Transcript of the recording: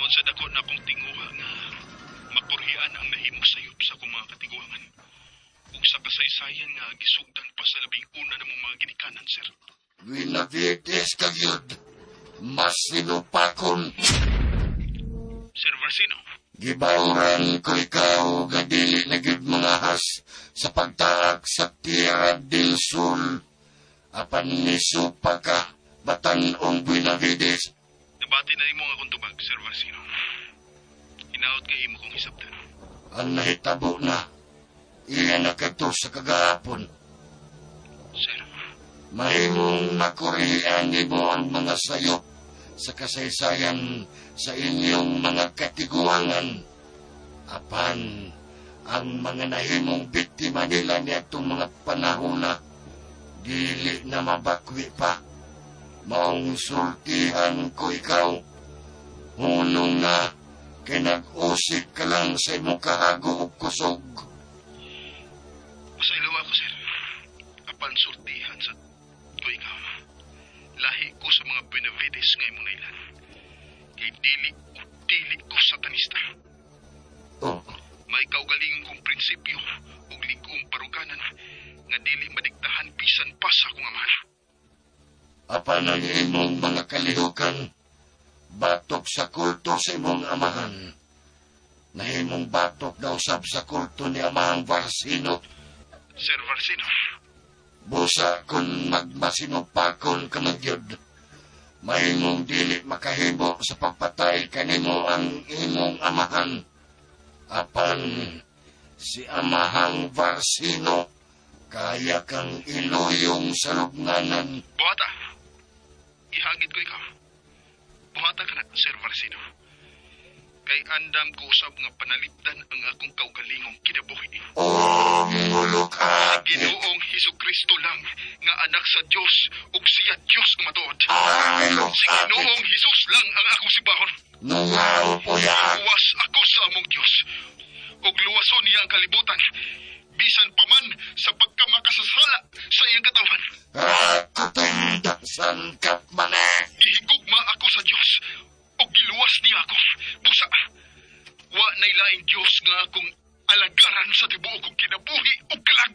Tungod sa dako na kong tinguha nga mapurian ang nahimong sayop sa akong mga katiguangan. Ug sa kasaysayan nga gisugdan pa sa labing una na mong mga ginikanan, sir. Winavides kagyod. Mas sinupakon. Sir Versino. Gibawran ko ikaw gadili na gid mga has sa pagtaak sa Tierra del Sur. Apan nisupa ka, Batanong Winavides. Nabati na imo nga akong tubag, Sir Versino. Hinaot kay imo kong hisabtan. Ang nahitabo na. Iyan na kato sa kagahapon. Sir. Mahimong makurihan mo ang mga sayop sa kasaysayan sa inyong mga katiguangan. Apan, ang mga nahimong biktima nila nitong mga panahon na dili na mabakwi pa. Maong sultihan ko ikaw. Hunong nga, kinag-usik ka lang sa imong kahago o kusog. Masaylo ako, sir. Apan sultihan sa ko ikaw. Lahi ko sa mga Benavides nga imong nailan. Kay dili ko satanista. Oh. May kaugalingong kong prinsipyo ug ligong paruganan nga dili madiktahan bisan pa sa akong amahan. Apan ang imong mga kalihukan, batok sa kulto sa imong amahan. Nahimong batok daw sab sa kulto ni Amahang Versino. Sir Versino. Busa kung magmasinupakon ka magyod. Mahimong dili makahimo sa pagpatay kanimo ang imong amahan. Apan si Amahang Versino kaya kang iluyong sa lubnganan. Buhata, ihagit ko ikaw. Buhata ka na, Sir Versino. Kay andam ko usab nga panalipdan ang akong kaugalingong kinabuhi. Oh, mulok Sa Ginoong Hesukristo lang nga anak sa Dios ug siya Dios nga matuod. Sa Ginoong Hesus lang ang akong sibahon. Nungaw po yan. Luwas ako sa among Dios. Ug luwason niya ang kalibutan. Bisan pa man sa pagkamakasasala sa iyang katawan. Katindasan ka mani. Gihigugma ako sa Dios ug giluwas niya ako. Busa, wa nay laing Dios nga akong alagaran sa tibuok kong kinabuhi ug kalag.